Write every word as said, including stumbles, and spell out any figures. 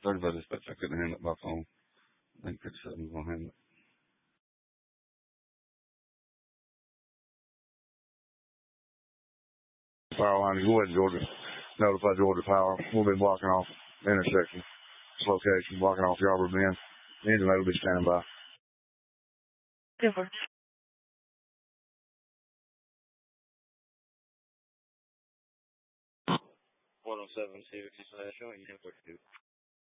Sorry about this, but I couldn't handle it by phone. I think fifty-seven was going to handle it. Power line, go ahead, Georgia. Notify Georgia Power. We'll be blocking off intersection. This location, blocking off Yarborough Bend. The engine will be standing by. Over. one oh seven, Syracuse, showing you network two.